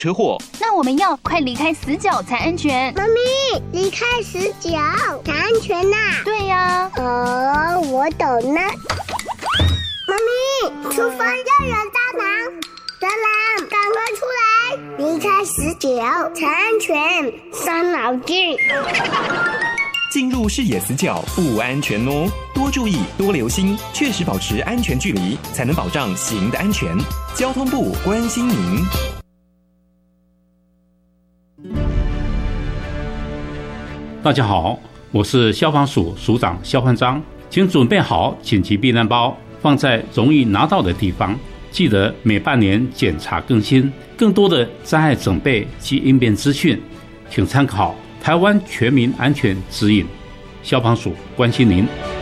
车祸。 那我们要快离开死角才安全。 妈咪，离开死角才安全呐。 对呀。 我懂了。妈咪，厨房要有蟑螂，蟑螂赶快出来！离开死角才安全，伤脑筋。 进入视野死角不安全哦，多注意多留心，确实保持安全距离，才能保障行的安全。交通部关心您。 大家好，我是消防署署长肖焕章，请准备好紧急避难包，放在容易拿到的地方。记得每半年检查更新，更多的灾害准备及应变资讯，请参考台湾全民安全指引。消防署关心您。